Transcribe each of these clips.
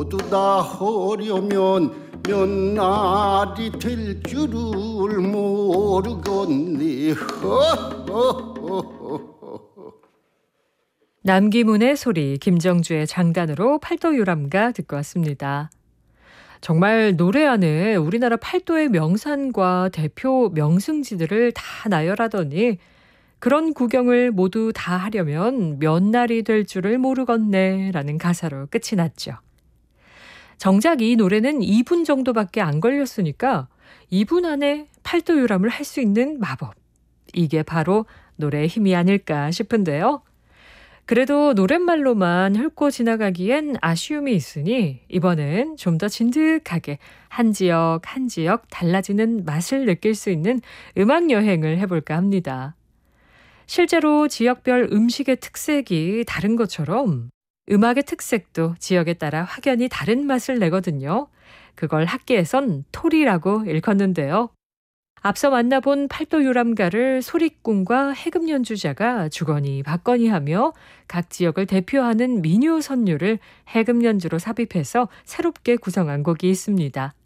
모두 다 하려면 몇 날이 될 줄을 모르겠니. 남기문의 소리, 김정주의 장단으로 팔도 유람가 듣고 왔습니다. 정말 노래 안에 우리나라 팔도의 명산과 대표 명승지들을 다 나열하더니 그런 구경을 모두 다 하려면 몇 날이 될 줄을 모르겠네 라는 가사로 끝이 났죠. 정작 이 노래는 2분 정도밖에 안 걸렸으니까 2분 안에 팔도 유람을 할 수 있는 마법. 이게 바로 노래의 힘이 아닐까 싶은데요. 그래도 노랫말로만 훑고 지나가기엔 아쉬움이 있으니 이번엔 좀 더 진득하게 한 지역 한 지역 달라지는 맛을 느낄 수 있는 음악 여행을 해볼까 합니다. 실제로 지역별 음식의 특색이 다른 것처럼 음악의 특색도 지역에 따라 확연히 다른 맛을 내거든요. 그걸 학계에선 토리라고 일컫는데요. 앞서 만나본 팔도 유람가를 소리꾼과 해금 연주자가 주거니 받거니 하며 각 지역을 대표하는 민요 선율을 해금 연주로 삽입해서 새롭게 구성한 곡이 있습니다.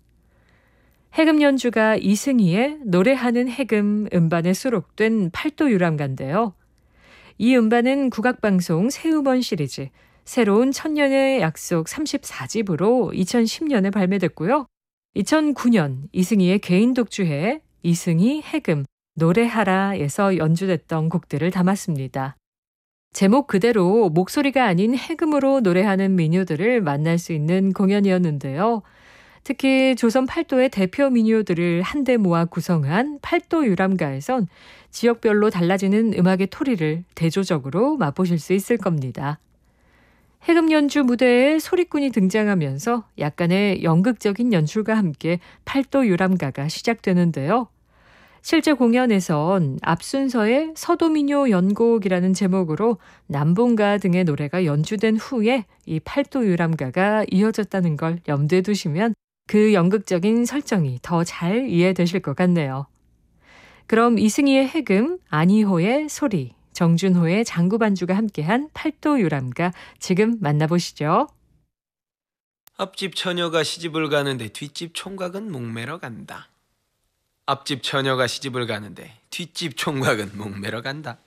해금 연주가 이승희의 노래하는 해금 음반에 수록된 팔도 유람가인데요. 이 음반은 국악방송 새음원 시리즈 새로운 천년의 약속 34집으로 2010년에 발매됐고요. 2009년 이승희의 개인 독주회 이승희 해금 노래하라에서 연주됐던 곡들을 담았습니다. 제목 그대로 목소리가 아닌 해금으로 노래하는 민요들을 만날 수 있는 공연이었는데요. 특히 조선 팔도의 대표 민요들을 한데 모아 구성한 팔도 유람가에선 지역별로 달라지는 음악의 토리를 대조적으로 맛보실 수 있을 겁니다. 해금 연주 무대에 소리꾼이 등장하면서 약간의 연극적인 연출과 함께 팔도 유람가가 시작되는데요. 실제 공연에선 앞순서의 서도민요 연곡이라는 제목으로 남봉가 등의 노래가 연주된 후에 이 팔도 유람가가 이어졌다는 걸 염두에 두시면 그 연극적인 설정이 더 잘 이해되실 것 같네요. 그럼 이승희의 해금, 안희호의 소리, 정준호의 장구반주가 함께한 팔도 유람가 지금 만나보시죠. 앞집 처녀가 시집을 가는데 뒷집 총각은 목매러 간다. 앞집 처녀가 시집을 가는데 뒷집 총각은 목매러 간다.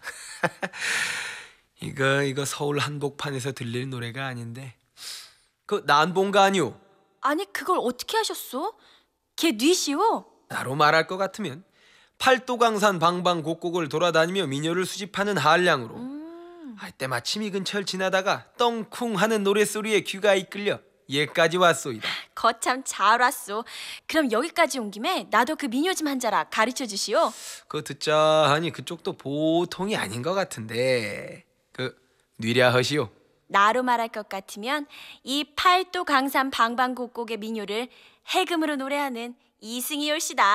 이거 서울 한복판에서 들릴 노래가 아닌데. 그 난봉가 아니오? 아니 그걸 어떻게 하셨소? 걔 뉘시오? 나로 말할 것 같으면 팔도강산 방방곡곡을 돌아다니며 민요를 수집하는 한량으로 때마침 이 근처를 지나다가 떵쿵 하는 노랫소리에 귀가 이끌려 얘까지 왔소이다. 거참 잘 왔소. 그럼 여기까지 온 김에 나도 그 민요 좀 한 자락 가르쳐 주시오. 그거 듣자 하니 그쪽도 보통이 아닌 것 같은데 뉘랴 하시오. 나로 말할 것 같으면 이 팔도 강산 방방곡곡의 민요를 해금으로 노래하는 이승희 올시다.